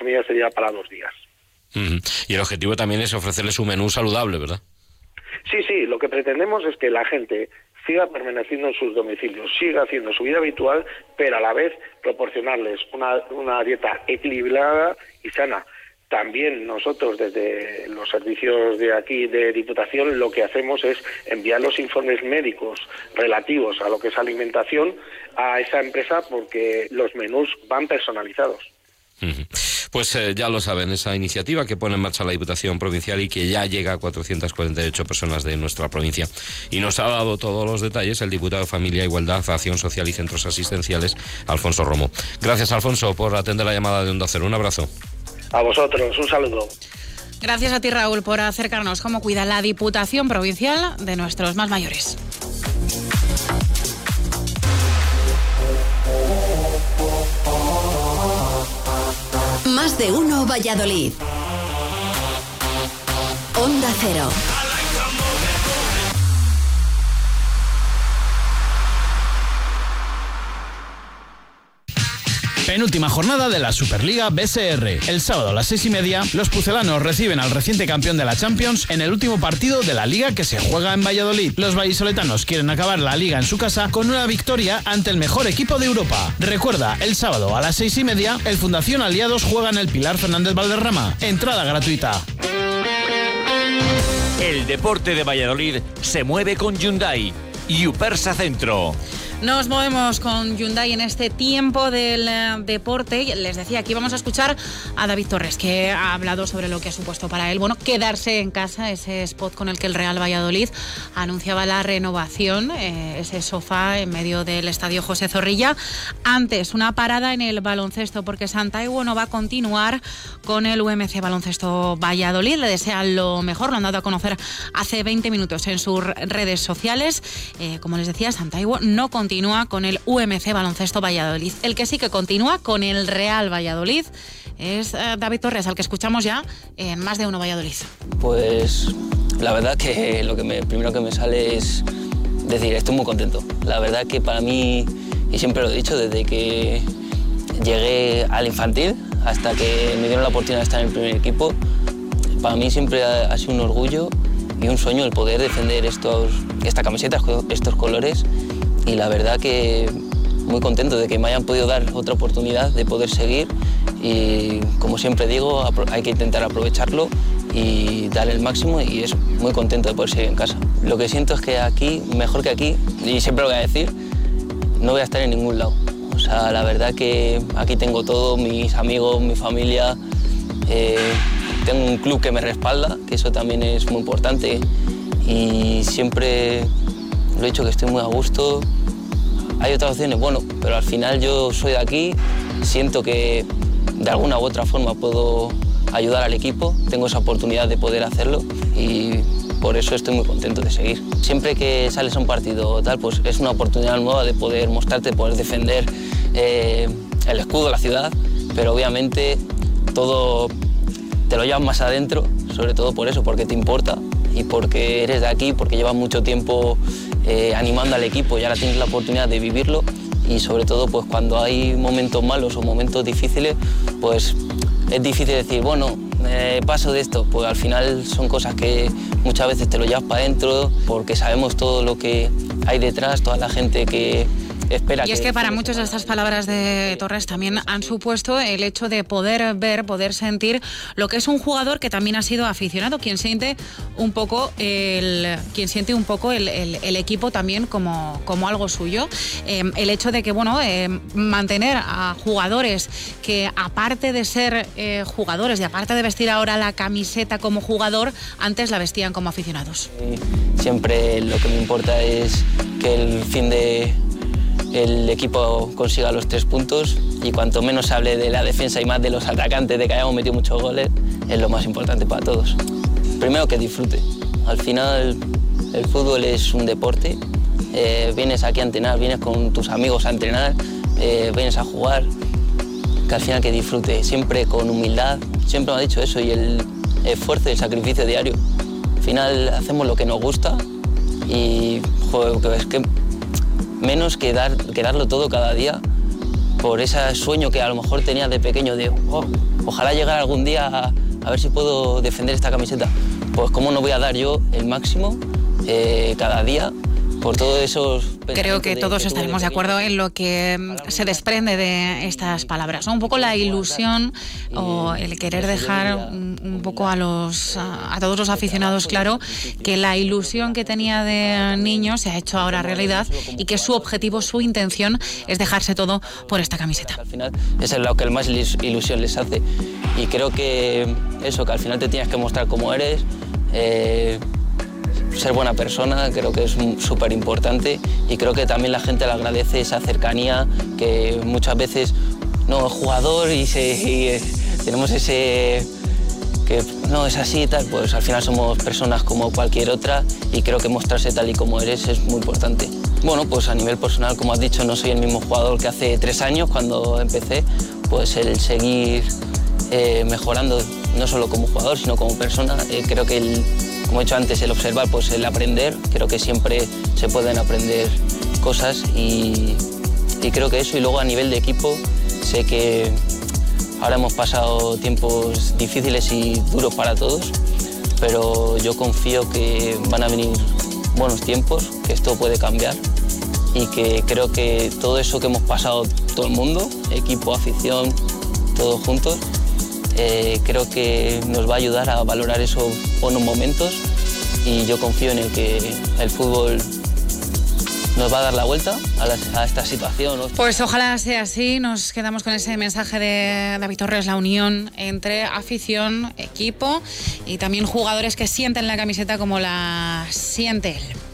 comida sería para 2 días. Y el objetivo también es ofrecerles un menú saludable, ¿verdad? Sí, lo que pretendemos es que la gente siga permaneciendo en sus domicilios, siga haciendo su vida habitual, pero a la vez proporcionarles una dieta equilibrada y sana. También nosotros desde los servicios de aquí de Diputación lo que hacemos es enviar los informes médicos relativos a lo que es alimentación a esa empresa porque los menús van personalizados. Pues ya lo saben, esa iniciativa que pone en marcha la Diputación Provincial y que ya llega a 448 personas de nuestra provincia. Y nos ha dado todos los detalles el diputado de Familia, Igualdad, Acción Social y Centros Asistenciales, Alfonso Romo. Gracias, Alfonso, por atender la llamada de Onda Cero. Un abrazo. A vosotros, un saludo. Gracias a ti, Raúl, por acercarnos cómo cuida la Diputación Provincial de nuestros más mayores. Más de uno Valladolid. Onda Cero. Penúltima jornada de la Superliga BSR. El sábado a las 6:30, los pucelanos reciben al reciente campeón de la Champions en el último partido de la Liga que se juega en Valladolid. Los vallisoletanos quieren acabar la Liga en su casa con una victoria ante el mejor equipo de Europa. Recuerda, el sábado a las 6:30, el Fundación Aliados juega en el Pilar Fernández Valderrama. Entrada gratuita. El deporte de Valladolid se mueve con Hyundai y Upersa Centro. Nos movemos con Hyundai en este tiempo del deporte. Les decía, aquí vamos a escuchar a David Torres, que ha hablado sobre lo que ha supuesto para él, quedarse en casa, ese spot con el que el Real Valladolid anunciaba la renovación, ese sofá en medio del estadio José Zorrilla. Antes, una parada en el baloncesto, porque Santaigo no va a continuar con el UMC Baloncesto Valladolid. Le desean lo mejor, lo han dado a conocer hace 20 minutos en sus redes sociales. Como les decía, Santaigo no continúa con el UMC Baloncesto Valladolid. El que sí que continúa con el Real Valladolid es David Torres, al que escuchamos ya en Más de Uno Valladolid. Pues la verdad que lo que primero que me sale es decir, estoy muy contento. La verdad que para mí, y siempre lo he dicho, desde que llegué al infantil hasta que me dieron la oportunidad de estar en el primer equipo, para mí siempre ha sido un orgullo y un sueño el poder defender esta camiseta, estos colores. Y la verdad que muy contento de que me hayan podido dar otra oportunidad de poder seguir y, como siempre digo, hay que intentar aprovecharlo y dar el máximo, y es muy contento de poder seguir en casa. Lo que siento es que aquí, mejor que aquí, y siempre lo voy a decir, no voy a estar en ningún lado. O sea, la verdad que aquí tengo todo, mis amigos, mi familia, tengo un club que me respalda, que eso también es muy importante, y siempre lo he dicho que estoy muy a gusto. Hay otras opciones, pero al final yo soy de aquí, siento que de alguna u otra forma puedo ayudar al equipo, tengo esa oportunidad de poder hacerlo y por eso estoy muy contento de seguir. Siempre que sales a un partido tal, pues es una oportunidad nueva de poder mostrarte, de poder defender el escudo de la ciudad, pero obviamente todo te lo llevas más adentro, sobre todo por eso, porque te importa y porque eres de aquí, porque llevas mucho tiempo animando al equipo y ahora tienes la oportunidad de vivirlo, y sobre todo pues cuando hay momentos malos o momentos difíciles, pues es difícil decir, paso de esto, pues al final son cosas que muchas veces te lo llevas para adentro porque sabemos todo lo que hay detrás, toda la gente que espera. Y es que para muchos de estas palabras de Torres también han supuesto el hecho de poder ver, poder sentir lo que es un jugador que también ha sido aficionado, quien siente un poco el equipo también como algo suyo. El hecho de que mantener a jugadores que, aparte de ser jugadores y aparte de vestir ahora la camiseta como jugador, antes la vestían como aficionados. Siempre lo que me importa es que el equipo consiga los 3 puntos, y cuanto menos se hable de la defensa y más de los atacantes, de que hayamos metido muchos goles, es lo más importante para todos. Primero, que disfrute. Al final el fútbol es un deporte, vienes aquí a entrenar, vienes con tus amigos a entrenar, vienes a jugar, que al final que disfrute, siempre con humildad, siempre me ha dicho eso, y el esfuerzo y el sacrificio diario. Al final hacemos lo que nos gusta y es que menos que darlo todo cada día por ese sueño que a lo mejor tenías de pequeño de ojalá llegar algún día a ver si puedo defender esta camiseta. Pues cómo no voy a dar yo el máximo cada día por todos esos... Creo que todos estaremos de acuerdo en lo que se desprende de estas palabras, ¿no? Un poco la ilusión o el querer dejar un poco a todos los aficionados claro que la ilusión que tenía de niño se ha hecho ahora realidad y que su objetivo, su intención es dejarse todo por esta camiseta. Al final es lo que más ilusión les hace y creo que eso, que al final te tienes que mostrar cómo eres, ser buena persona, creo que es súper importante y creo que también la gente le agradece esa cercanía que muchas veces no es jugador y tenemos ese que no es así y tal, pues al final somos personas como cualquier otra y creo que mostrarse tal y como eres es muy importante. Bueno, pues a nivel personal, como has dicho, no soy el mismo jugador que hace 3 años cuando empecé, pues el seguir mejorando no solo como jugador sino como persona, creo que como he dicho antes, el observar, pues el aprender, creo que siempre se pueden aprender cosas y creo que eso. Y luego a nivel de equipo, sé que ahora hemos pasado tiempos difíciles y duros para todos, pero yo confío que van a venir buenos tiempos, que esto puede cambiar y que creo que todo eso que hemos pasado todo el mundo, equipo, afición, todos juntos, creo que nos va a ayudar a valorar esos buenos momentos y yo confío en el que el fútbol nos va a dar la vuelta a esta situación, ¿no? Pues ojalá sea así, nos quedamos con ese mensaje de David Torres, la unión entre afición, equipo y también jugadores que sienten la camiseta como la siente él.